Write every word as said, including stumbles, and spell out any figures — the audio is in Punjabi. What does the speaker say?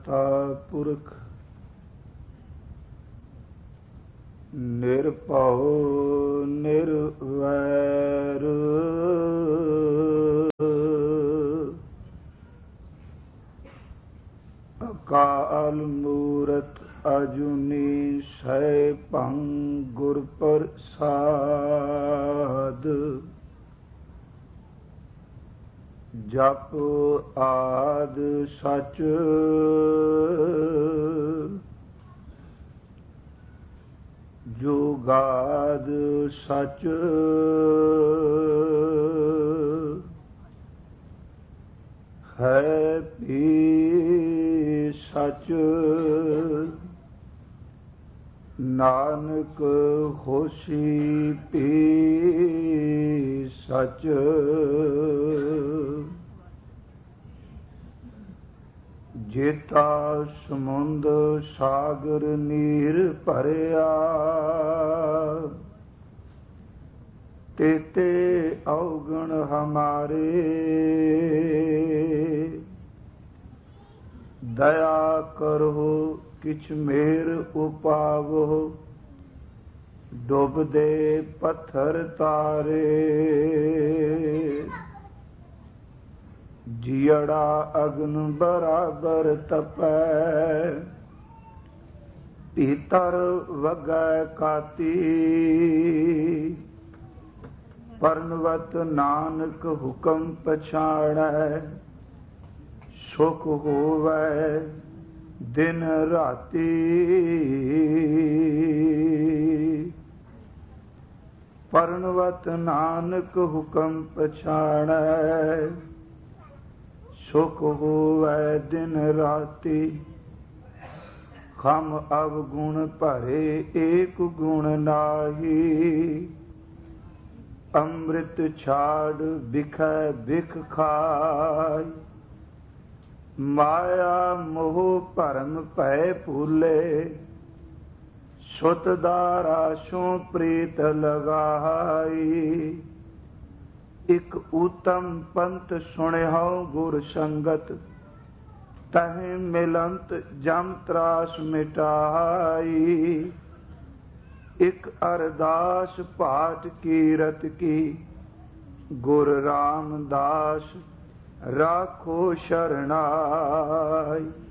ਪੁਰਖ ਨਿਰਭਉ ਨਿਰਵੈਰ ਅਕਾਲ ਮੂਰਤ ਅਜੂਨੀ ਸੈਭੰ ਗੁਰ ਪ੍ਰਸਾਦ। ਜਪ ਆਦ ਸਚ ਜੁਗਾਦ ਸਚ ਹੈ ਭੀ ਸਚ ਨਾਨਕ ਹੋਸੀ ਭੀ ਸਚ। ਜੇਤਾ ਸਮੁੰਦ ਸਾਗਰ ਨੀਰ ਭਰਿਆ ਤੇਤੇ ਔਗਣ ਹਮਾਰੇ। ਦਇਆ ਕਰੋ ਕਿਛ ਮੇਰ ਉਪਾਵੋ ਡੁੱਬਦੇ ਪੱਥਰ ਤਾਰੇ। ਜੀਅੜਾ ਅਗਨ ਬਰਾਬਰ ਤਪੈ ਭੀਤਰ ਵਗੈ ਕਾਤੀ। ਪਰਨਵਤ ਨਾਨਕ ਹੁਕਮ ਪਛਾਣੈ ਸੁਖ ਹੋਵੈ ਦਿਨ ਰਾਤੀ। ਪਰਨਵਤ ਨਾਨਕ ਹੁਕਮ ਪਛਾਣੈ ਸੁਖ ਹੋਵੈ ਦਿਨ ਰਾਤੀ। ਖਮ ਅਵਗੁਣ ਭਰੇ ਏਕ ਗੁਣ ਨਾਹੀ। ਅੰਮ੍ਰਿਤ ਛਾੜ ਬਿਖੈ ਬਿਖ ਖਾਇ। ਮਾਇਆ ਮੋਹ ਭਰਮ ਭੈ ਭੂਲੇ ਸੁਤ ਦਾਰਾ ਸੋ ਪ੍ਰੀਤ ਲਗਾਈ। ਇਕ ਊਤਮ ਪੰਥ ਸੁਣਿਓ ਗੁਰ ਸੰਗਤ ਤਹਿ ਮਿਲੰਤ ਜਮ ਤਰਾਸ ਮਿਟਾਈ। ਇਕ ਅਰਦਾਸ ਪਾਠ ਕੀਰਤ ਕੀ ਗੁਰ ਰਾਮਦਾਸ ਰਾਖੋ ਸ਼ਰਨਾਈ।